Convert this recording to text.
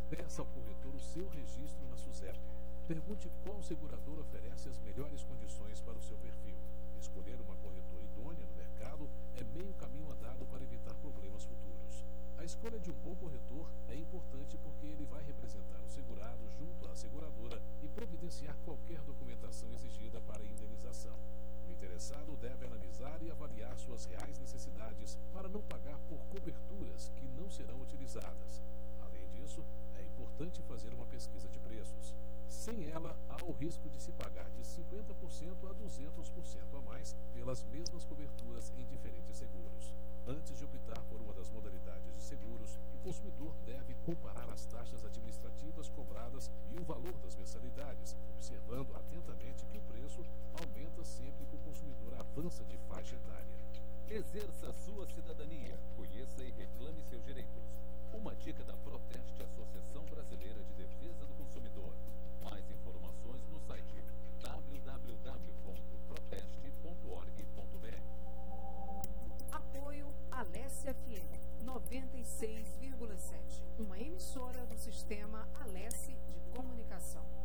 Peça ao corretor o seu registro na SUSEP. Pergunte qual seguradora oferece as melhores condições para o seu perfil. Escolher uma corretora idônea no mercado é meio caminho andado para evitar problemas futuros. A escolha de um bom corretor é importante porque ele vai representar o segurado junto à seguradora e providenciar qualquer documentação exigida para a indenização. O interessado deve analisar e avaliar suas reais necessidades para não pagar por coberturas que não serão utilizadas. Além disso, é importante fazer uma pesquisa de preços. Sem ela, há o risco de se pagar de 50% a 200% a mais pelas mesmas coberturas em diferentes seguros. Antes de optar por uma das modalidades de seguros, o consumidor deve comparar as taxas administrativas cobradas e o valor das mensalidades, observando atentamente que o preço aumenta sempre que o consumidor avança de faixa etária. Exerça sua cidadania, conheça e reclame seus direitos. Uma dica da Proteste, Associação Brasileira de Defesa do Consumidor. Mais informações no site www.proteste.org.br. Apoio Alesse FM 96,7, uma emissora do sistema Alesse de Comunicação.